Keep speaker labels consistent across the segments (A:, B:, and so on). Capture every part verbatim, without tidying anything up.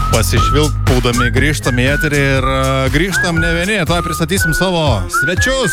A: Pasišvilpaudami grįžtam į eterį ir grįžtam ne vieni, tuoj pristatysim savo svečius.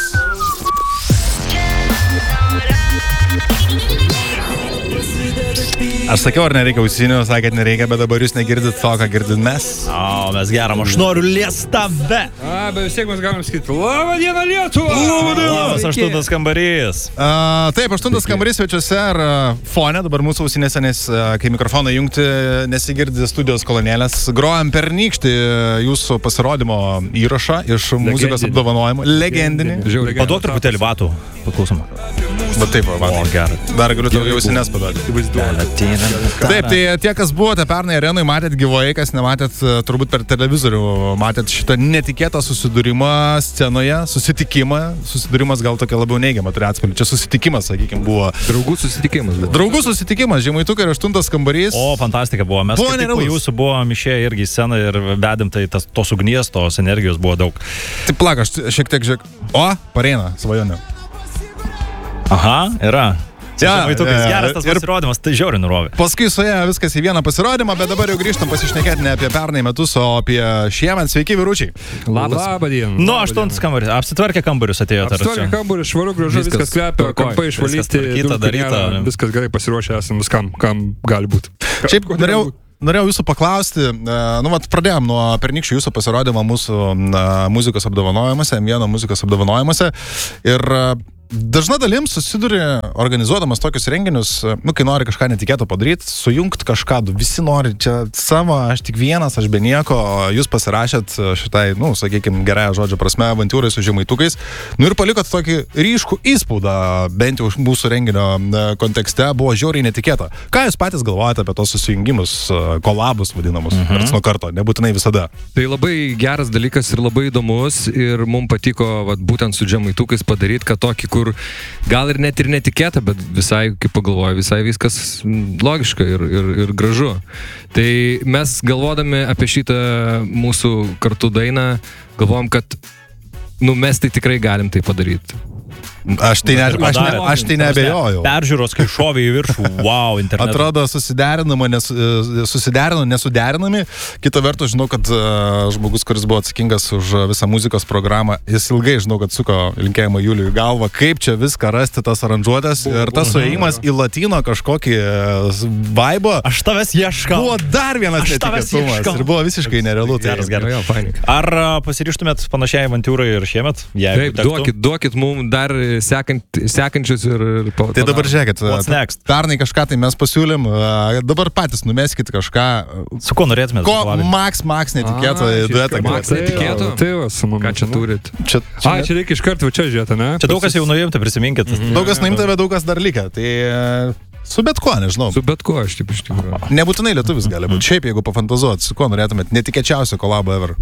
A: Aš sakiau, ar nereikia ausinių, sakėt nereikia, bet dabar jūs negirdit to, ką girdit mes.
B: O, mes geram, aš noriu liest tave.
C: A, bet vis tiek mes galim sakyti, labą dieną Lietuva!
B: Labą dieną! Labas aštuntas kambarys.
A: Uh, taip, aštuntas kambarys svečiuose ir uh, fone, dabar mūsų ausinėse, nes uh, kai mikrofoną jungti, nesigirdi studijos kolonėlės. Grojam pernykštį jūsų pasirodymo įrašą iš Legendinį. Muzikos apdovanojimų. Legendinį.
B: Legendinį. Paduok truputėlį vatų, paklausom.
A: Bet taip, va,
B: o, gerai.
A: Dar galiu tau jau ausinės paduoti. Taip, tai tie, kas buvote pernai arenui, matėt gyvai, kas nematėt turbūt per televizorių, matėt šitą netikėtą susidūrimą scenoje, susitikimą, susidūrimas gal tokia labiau neigiama turi atspalvį, čia susitikimas, sakykime, buvo.
C: Draugų susitikimas buvo.
A: Draugų susitikimas, Žemaitukai ir aštuntas kambarys.
B: O, fantastika buvo, mes
A: buvo
B: kaip tik po jūsų buvom išėję irgi į sceną ir vedėm, tai tas, tos ugnies, tos energijos buvo daug.
A: Taip, plak, aš šiek tiek žiūrėk, o, pareina, svajonė.
B: Aha, yra.
A: Ja,
B: ja,
A: ja,
B: geras tas pasirodymas, tai žiauri nurovė.
A: Paskui suėjo viskas į vieną pasirodymą, bet dabar jau grįžtam pasišnekėti ne apie pernai metus, o apie šiemet. Sveiki, vyručiai.
C: Labas. Labą dieną.
B: Nu, aštuntas kambarys. Apsitvarkė kambarius atėjo.
C: Apsitvarkė kambarius, švaru, gražu, viskas, viskas kvepia, kampai išvalyti,
B: viskas daryta.
C: Viskas gerai pasiruošę esam viskam, kam gali būti.
A: Šiaip norėjau, norėjau jūsų paklausti, nu, vat, pradėjom nuo pernykščio jūsų pasirodymą mūsų muzikos apdovanojimuose, M vieno muzikos apdovanojimuose ir dažna dalim susiduri organizuodamas tokius renginius, nu, kai nori kažką netikėto padaryti, sujungt kažką, visi nori čia savo, aš tik vienas, aš be nieko, jūs pasirašėt šitai, nu, sakykime, gerąją žodžio prasme, avantūrai su Žemaitukais, nu ir palikot tokį ryškų įspaudą, bent jau mūsų renginio kontekste, buvo žiauriai netikėta. Ką jūs patys galvojate apie tos susijungimus, kolabus vadinamus, mhm. karts nuo karto, nebūtinai visada?
D: Tai labai geras dalykas ir labai įdomus ir mums patiko vat, būtent su Žemaitukais padaryti, kad tokį, kur gal ir net ir netikėta, bet visai, kaip pagalvoju, visai viskas logiška ir, ir, ir gražu. Tai mes galvodami apie šitą mūsų kartu dainą, galvojom, kad nu, mes tai tikrai galim tai padaryti.
A: Aš tai, ne, aš, ne, aš tai neabejoju.
B: Peržiūros, kai šovė į viršų, wow, internetu.
A: Atrodo susiderinama, nes, susiderino, nesuderinami. Kita vertus, žinau, kad uh, žmogus, kuris buvo atsakingas už visą muzikos programą, jis ilgai, žinau, kad suko linkėjimą Juliui galvą, kaip čia viską rasti, tas aranžuotės ir tas suėjimas į latino kažkokį vaibą.
B: Aš tavęs ieškau.
A: Buvo dar vienas netikėtumas ir buvo visiškai nerealu. Tai
B: geras, geras. Ar pasiryžtumėt panašiai avantūrai ir šiemet?
D: Taip, duokit, duokit mums dar Sekant, sekančius ir... ir pa,
A: tai dabar žiūrėkit, pernai kažką tai mes pasiūlym, dabar patys numeskit kažką.
B: Su kuo norėtumėt?
A: Ko Max, Max netikėto duetą.
D: Max netikėto?
C: Tai va, su mumis.
D: Ką čia turit?
A: Čia,
C: čia, A, čia reikia iš karto čia žiūrėti, ne?
B: Čia daug kas jau nuėjimta, prisiminkit.
A: Mm-hmm. Daug kas nuimta, bet daug kas dar likę. Tai su bet kuo, nežinau.
D: Su bet kuo, aš taip iš tikrųjų.
A: Nebūtinai lietuvis gali būti. Šiaip, jeigu pafantazuot, su kuo norėtumėt netikėčiausią kolabą ever.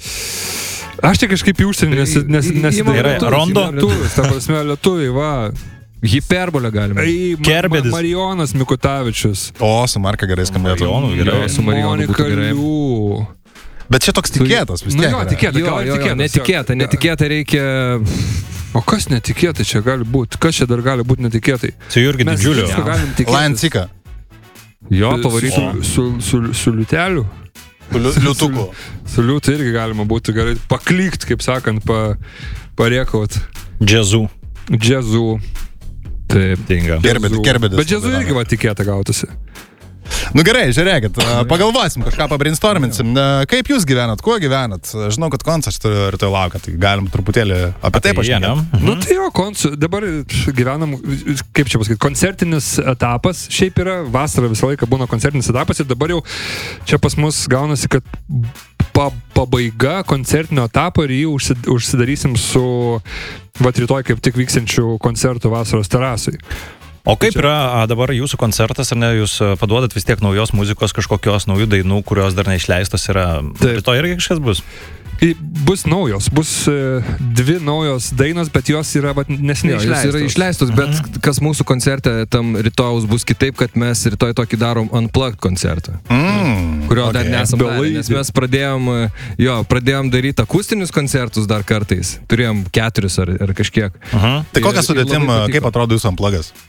C: Aš tik kažkaip į užsienį nes, nes, nes,
B: yra Rondo.
C: Lietuvis, ta prasme, lietuviai, va.
D: Hiperbolę galima.
C: Kerbedis. Ma, Marijonas Mikutavičius.
A: O, su Marka gerai skambėtų.
D: Gerai, su Marijonu būtų gerai.
A: Bet čia toks tikėtas vis tiek.
C: Nu, jo, tikėta,
D: jo, jo, jo, netikėta, netikėta reikia...
C: O kas netikėtai čia gali būti? Kas čia dar gali būti netikėtai?
B: Su Jurgi Didžiuliu.
A: Lancika.
D: Jo, pavaryti.
C: Su, su, su, su liuteliu.
A: Liutuku.
C: Su, su liutu irgi galima būtų gerai paklykt, kaip sakant, pa, parėkaut.
B: Džiazų.
C: Džiazų.
D: Taip,
B: tinga.
A: Kerbedis. Kerbedis.
C: Bet džiazų irgi va tikėta gautųsi.
A: Nu gerai, žiūrėkit, pagalvosim, kažką pabrainstorminsim. Kaip jūs gyvenat, kuo gyvenat? Žinau, kad koncas ir tai laukia, tai galim truputėlį apie tai pašnekėti.
C: Mhm. Nu tai jo, koncu, dabar gyvenam, kaip čia pasakyti, koncertinis etapas. Šiaip yra, vasara visą laiką būna koncertinis etapas ir dabar jau čia pas mus gaunasi, kad pa, pabaiga koncertinio etapo ir jį užsidarysim su va rytoj kaip tik vyksiančių koncertų vasaros terasai.
B: O kaip yra dabar jūsų koncertas, ar ne, jūs paduodat vis tiek naujos muzikos, kažkokios naujų dainų, kurios dar neišleistos yra. Rytoj irgi kažkas bus?
C: Bus naujos, bus dvi naujos dainos, bet jos yra neseniai išleistos.
D: Jos yra išleistos, bet mhm. kas mūsų koncerte tam rytojaus bus kitaip, kad mes rytoj tokį darom unplugged koncertą.
A: Mm,
D: kurio
A: okay.
D: dar nesam darę, nes mes pradėjom, jo, pradėjom daryti akustinius koncertus dar kartais. Turėjom keturis ar, ar kažkiek.
A: Uh-huh. Tai kokią sudėtim, kaip atrodo jūsų unplugged?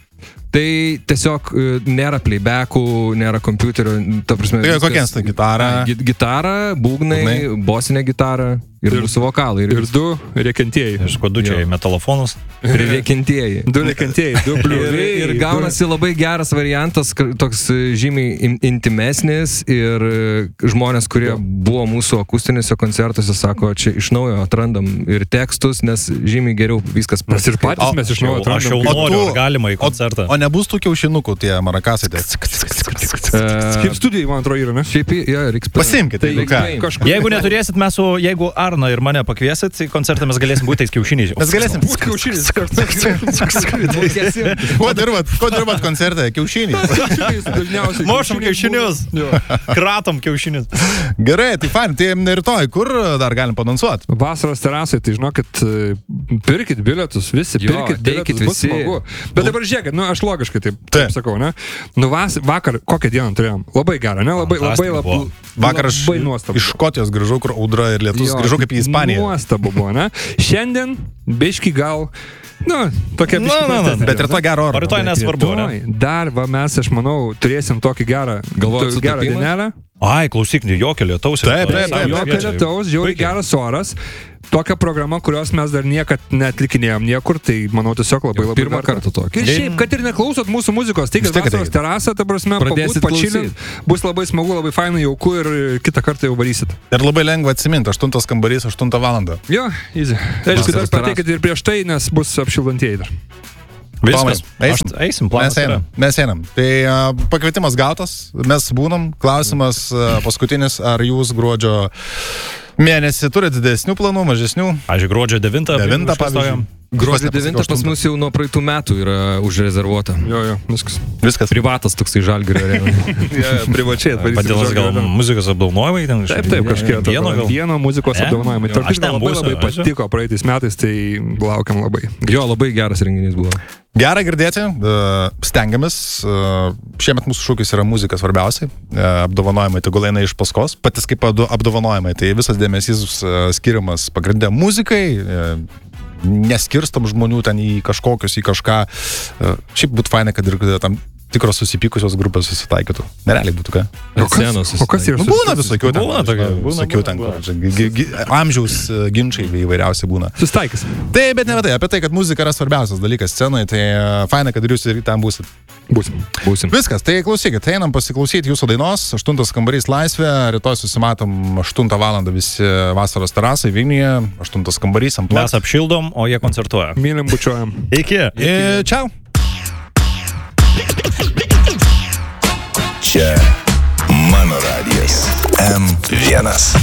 D: Tai tiesiog e, nėra playbackų, nėra kompiuterio, ta prasme.
A: Tai kokia tai gitara?
D: Gi- Gitara, būgnai,
A: Būgnai.
D: bosinė gitara ir, ir mūsų vokalai.
C: Ir du rėkintieji.
B: Iš kodučiai metalofonus.
D: Rėkintieji.
C: Du rėkintieji, du
D: Ir,
C: bliuviai.
D: ir gaunasi labai geras variantas, k- toks e, žymiai in, intimesnis ir e, žmonės, kurie buvo mūsų akustinėse koncertuose, sako, čia iš naujo atrandam ir tekstus, nes žymiai geriau viskas
C: Mes ir patys
A: O,
C: mes iš
B: Jau,
C: naujo
B: aš jau
C: atrandam.
B: noriu,
A: tu-
B: ar galima į koncertą.
A: O nebus tų kiaušinukų, tie marakasai. Tai.
C: Kaip studijai, man atrodo, yra, ne?
D: Šiaip, jo, reiks
A: Pasimkite,
C: Tai
A: nu ką.
C: kažkur.
B: Jeigu neturėsit, mes su, jeigu Arna ir mane pakviesit į koncertą, mes galėsim būti tais kiaušiniais.
A: Mes galėsim.
C: Būt kiaušinis.
A: Kuo dirbat, kuo dirbat koncerte? Kiaušiniai.
C: Dažniausiai.
B: Mušam kiaušinius.
C: Jo.
B: Kratom kiaušinius.
A: Gerai, tai fain. Tai rytoj, kur dar galim panonsuoti?
C: Vasaros terasai, tai žinokit, pirkit bilietus, visi
D: Jo,
C: pirkit
D: ateikit
C: bilietus, bus
D: visi.
C: smagu. Bet dabar žiūrėkit, nu aš logiškai taip,
A: Taip.
C: taip sakau, ne? Nu vas, vakar, kokią dieną turėjom? Labai gerą, ne? Labai, labai,
B: Fantastika
C: labai,
B: buvo.
A: Vakar aš
C: labai nuostabu.
A: iš Škotijos grįžau, kur audra ir lietus, grįžau kaip į Ispaniją.
C: Nuostabu buvo, ne? Šiandien, biški gal, nu, tokia
B: Na,
C: biški.
B: na, na,
C: prastesnė
A: Bet
C: diena,
A: rytoj gero
B: O
A: oro.
B: rytoj nesvarbu, ne?
C: Rytoj dar va mes, aš manau, turėsim tokį gerą,
D: Galvojat,
C: to- gerą
D: sutapimą?
C: dienelę.
B: Ai, klausyk, jokio lietaus.
A: Taip, taip, taip,
C: Jokio lietaus, žiauriai geras oras. Tokia programa, kurios mes dar niekad netlikinėjom niekur, tai manau tiesiog labai labai
D: Pirmą
C: verta.
D: kartą tokį.
C: Ir šiaip, kad ir neklausot mūsų muzikos, tai kad
A: Vis tiek
C: vasaros
A: ateikit.
C: terasa, ta prasme,
D: Pradėsit
C: pabūt, pačilint,
D: klausyt.
C: bus labai smagu, labai fainai, jauku ir kitą kartą jau varysit.
A: Ir labai lengva atsiminti, aštuntas kambarys, aštuntą valandą.
C: Jo, easy. Aišku, dar
D: Vasaros
C: pateikit ir prieš tai, nes bus apšildantieji dar.
B: Viskas.
A: Tomai,
B: Aš,
A: eisim?
B: eisim,
A: Mes
B: planas yra.
A: einam, mes einam. Tai uh, pakvietimas gautas, mes būnam. Klausimas uh, paskutinis, ar jūs gruodžio mėnesį turite didesnių planų, mažesnių?
B: Aš gruodžio devintą.
A: Devintą, pavyzdžiui.
D: Gruodžio
A: Aš nepasakiau
D: devintą pas
A: aštuntą.
D: mus jau nuo praeitų metų yra užrezervuota.
C: Jo, jo, viskas.
A: Viskas.
D: Privatas toksai Žalgirio arena.
C: Ja, privačiai
B: Vadinasi, gal muzikos apdovanojimai ten
C: Taip, taip, kažkiek.
B: Vieno gal.
C: Vieno muzikos
B: Ne?
C: apdovanojimai.
B: Jo,
C: Tarp
B: aš
C: kitko
B: ten
C: labai
B: būsiu,
C: labai
B: aš-
C: patiko praeitais metais, tai laukiam labai.
D: Jo, labai geras renginys buvo.
A: Gera girdėti, uh, stengiamės. Uh, šiemet mūsų šūkis yra muzika svarbiausiai. Uh, apdovanojimai tegul eina iš paskos. Patys kaip adu- apdovanojimai, tai visas dėmesys uh, skiriamas pagrindė muzikai. Uh, neskirstam žmonių ten į kažkokius, į kažką. Uh, šiaip būtų fainai, kad ir tam tikros susipykusios grupės susitaikytų. Nerealiai būtų ką.
C: O kas,
D: Scenos
C: o kas yra
A: Nu, būna visokių ten.
B: Būna tokių, būna,
A: Visokių ten.
B: būna,
A: kur čia gi- gi- Amžiaus uh, ginčiai įvairiausi būna.
C: Sustaikys.
A: Tai, bet ne apie tai, apie tai, kad muzika yra svarbiausias dalykas scenoje, tai uh, fainai, kad ir jūs ir ten būsit.
C: Būsim.
D: Būsim.
A: Viskas, tai klausykit, einam pasiklausyti jūsų dainos, aštuntas kambarys laisvė, rytoj susimatom aštuntą valandą visi vasaros terasai Vilniuje, aštuntas kambarys ant
B: Mes apšildom, o jie koncertuoja.
C: Mylim, bučiuojam.
B: Iki.
A: E, Čiau.
E: Čia mano radijas M vienas.